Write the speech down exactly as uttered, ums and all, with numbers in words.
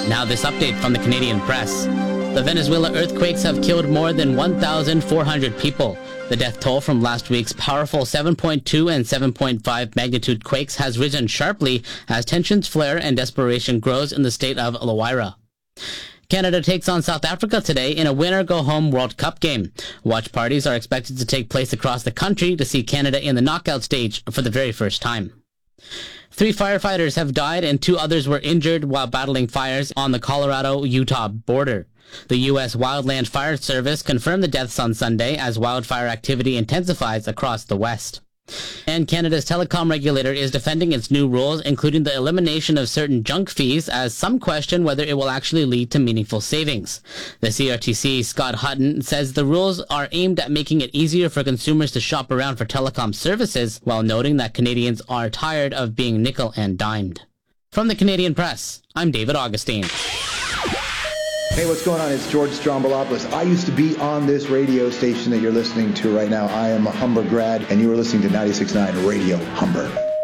Now this update from the Canadian Press. The Venezuela earthquakes have killed more than one thousand four hundred people. The death toll from last week's powerful seven point two and seven point five magnitude quakes has risen sharply as tensions flare and desperation grows in the state of La Guaira. Canada takes on South Africa today in a winner-go-home World Cup game. Watch parties are expected to take place across the country to see Canada in the knockout stage for the very first time. Three firefighters have died and two others were injured while battling fires on the Colorado-Utah border. The U S Wildland Fire Service confirmed the deaths on Sunday as wildfire activity intensifies across the West. And Canada's telecom regulator is defending its new rules, including the elimination of certain junk fees, as some question whether it will actually lead to meaningful savings. The C R T C, Scott Hutton, says the rules are aimed at making it easier for consumers to shop around for telecom services, while noting that Canadians are tired of being nickel and dimed. From the Canadian Press, I'm David Augustine. Hey, what's going on? It's George Strombolopoulos. I used to be on this radio station that you're listening to right now. I am a Humber grad, and you are listening to ninety-six point nine Radio Humber.